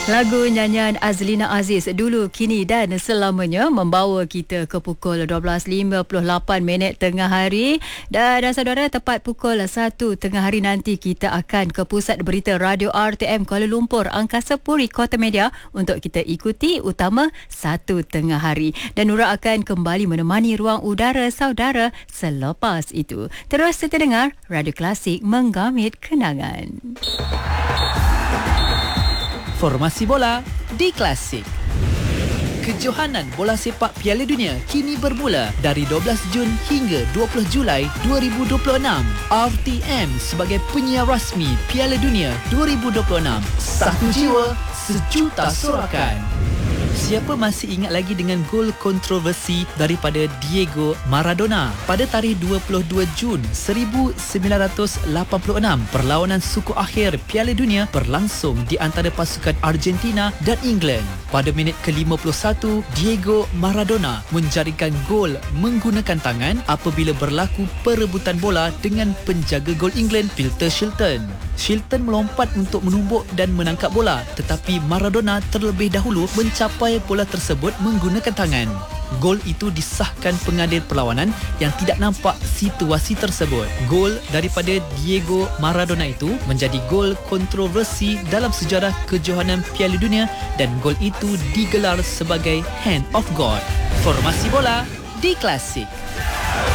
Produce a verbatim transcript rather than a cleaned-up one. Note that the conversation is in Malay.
Lagu nyanyian Azlina Aziz dulu, kini dan selamanya membawa kita ke pukul dua belas lima puluh lapan minit tengah hari. Dan saudara, tepat pukul satu tengah hari nanti kita akan ke Pusat Berita Radio R T M Kuala Lumpur, Angkasa Puri, Kota Media untuk kita ikuti utama satu tengah hari. Dan Nura akan kembali menemani ruang udara saudara selepas itu. Terus kita dengar Radio Klasik menggamit kenangan. Formasi bola di Klasik. Kejohanan bola sepak Piala Dunia kini bermula dari dua belas Jun hingga dua puluh Julai dua ribu dua puluh enam. R T M sebagai penyiar rasmi Piala Dunia dua ribu dua puluh enam. Satu jiwa, sejuta sorakan. Siapa masih ingat lagi dengan gol kontroversi daripada Diego Maradona pada tarikh dua puluh dua Jun seribu sembilan ratus lapan puluh enam? Perlawanan suku akhir Piala Dunia berlangsung di antara pasukan Argentina dan England. Pada minit ke lima puluh satu, Diego Maradona menjaringkan gol menggunakan tangan apabila berlaku perebutan bola dengan penjaga gol England, Peter Shilton. Shilton melompat untuk menumbuk dan menangkap bola, tetapi Maradona terlebih dahulu mencapai bola tersebut menggunakan tangan. Gol itu disahkan pengadil perlawanan yang tidak nampak situasi tersebut. Gol daripada Diego Maradona itu menjadi gol kontroversi dalam sejarah kejohanan Piala Dunia dan gol itu digelar sebagai Hand of God. Formasi bola di Klasik.